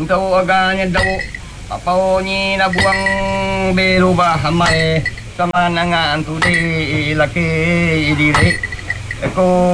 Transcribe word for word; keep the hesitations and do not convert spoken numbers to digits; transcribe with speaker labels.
Speaker 1: Untuk agaknya daw Apaw ni nabuang bero ba hamay Sama nangan tu di laki diri Eko